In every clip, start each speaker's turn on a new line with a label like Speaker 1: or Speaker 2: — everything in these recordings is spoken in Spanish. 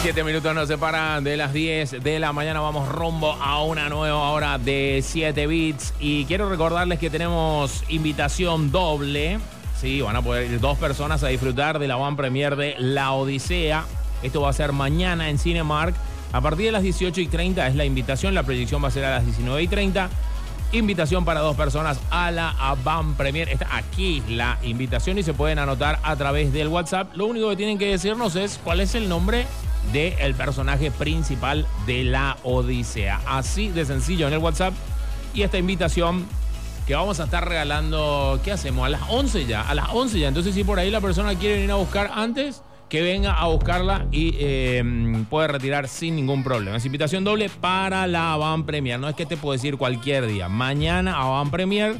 Speaker 1: 7 minutos nos separan de las 10 de la mañana. Vamos rumbo a una nueva hora de 7 bits. Y quiero recordarles que tenemos invitación doble. Sí, van a poder ir 2 personas a disfrutar de la Van Premier de La Odisea. Esto va a ser mañana en Cinemark. A partir de las 18:30 es la invitación. La proyección va a ser a las 19:30. Invitación para 2 personas a la Van Premier. Está aquí la invitación y se pueden anotar a través del WhatsApp. Lo único que tienen que decirnos es cuál es el nombre del personaje principal de La Odisea. Así de sencillo en el WhatsApp. Y esta invitación que vamos a estar regalando, ¿qué hacemos? A las 11 ya. A las 11 ya. Entonces, si por ahí la persona quiere venir a buscar antes, que venga a buscarla y puede retirar sin ningún problema. Es invitación doble para la Van Premier. No es que te puedo decir cualquier día. Mañana a Van Premier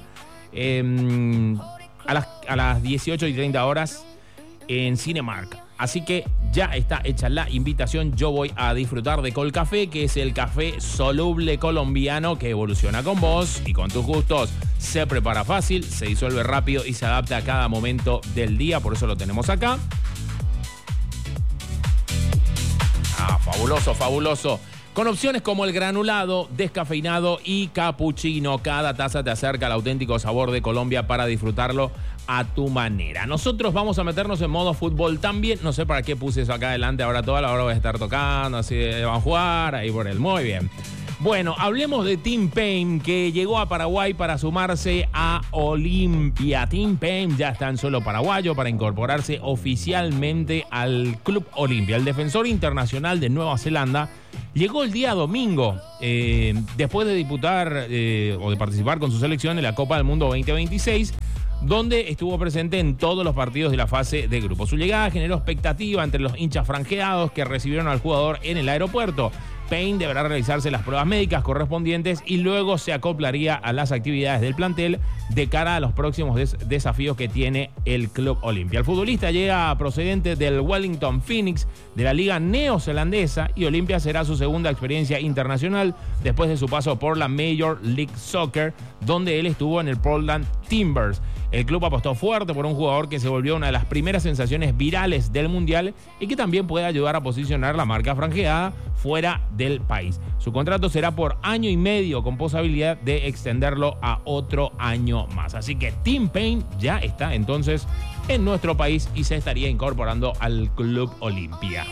Speaker 1: a las 18:30 horas en Cinemark. Así que ya está hecha la invitación. Yo voy a disfrutar de Colcafé, que es el café soluble colombiano que evoluciona con vos y con tus gustos. Se prepara fácil, se disuelve rápido y se adapta a cada momento del día. Por eso lo tenemos acá. Fabuloso, fabuloso. Con opciones como el granulado, descafeinado y capuchino. Cada taza te acerca al auténtico sabor de Colombia para disfrutarlo a tu manera. Nosotros vamos a meternos en modo fútbol también. No sé para qué puse eso acá adelante. Ahora toda la hora voy a estar tocando, así van a jugar, ahí por el. Muy bien. Bueno, hablemos de Tim Paine, que llegó a Paraguay para sumarse a Olimpia. Tim Paine ya está en suelo paraguayo para incorporarse oficialmente al Club Olimpia. El defensor internacional de Nueva Zelanda llegó el día domingo, después de disputar o de participar con su selección en la Copa del Mundo 2026, donde estuvo presente en todos los partidos de la fase de grupo. Su llegada generó expectativa entre los hinchas franjeados que recibieron al jugador en el aeropuerto. Paine deberá realizarse las pruebas médicas correspondientes y luego se acoplaría a las actividades del plantel de cara a los próximos desafíos que tiene el Club Olimpia. El futbolista llega procedente del Wellington Phoenix de la liga neozelandesa y Olimpia será su segunda experiencia internacional después de su paso por la Major League Soccer, donde él estuvo en el Portland Timbers. El club apostó fuerte por un jugador que se volvió una de las primeras sensaciones virales del Mundial y que también puede ayudar a posicionar la marca franjeada fuera del país. Su contrato será por año y medio con posibilidad de extenderlo a otro año más. Así que Tim Paine ya está entonces en nuestro país y se estaría incorporando al Club Olimpia.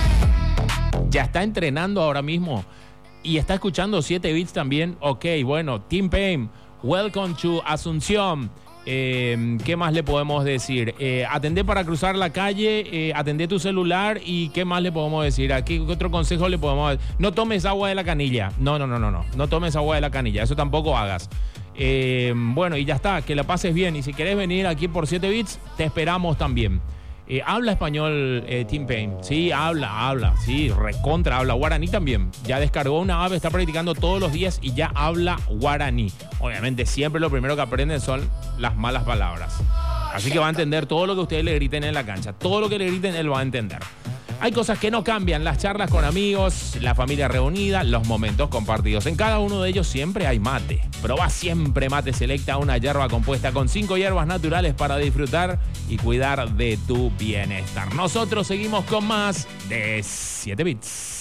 Speaker 1: Ya está entrenando ahora mismo y está escuchando 7 bits también. Ok, bueno, Tim Paine, welcome to Asunción. ¿Qué más le podemos decir? Atendé para cruzar la calle, atendé tu celular y ¿qué más le podemos decir? Aquí, ¿qué otro consejo le podemos dar? No tomes agua de la canilla. No tomes agua de la canilla, eso tampoco hagas. Bueno, y ya está, que la pases bien. Y si querés venir aquí por 7 bits, te esperamos también. Habla español Tim Paine. Sí, habla. Sí, recontra habla. Guaraní también. Ya descargó una app, está practicando todos los días y ya habla guaraní. Obviamente siempre lo primero que aprenden son las malas palabras. Así que va a entender todo lo que ustedes le griten en la cancha. Todo lo que le griten él va a entender. Hay cosas que no cambian, las charlas con amigos, la familia reunida, los momentos compartidos. En cada uno de ellos siempre hay mate. Probá siempre Mate Selecta, una yerba compuesta con 5 hierbas naturales para disfrutar y cuidar de tu bienestar. Nosotros seguimos con más de 7 bits.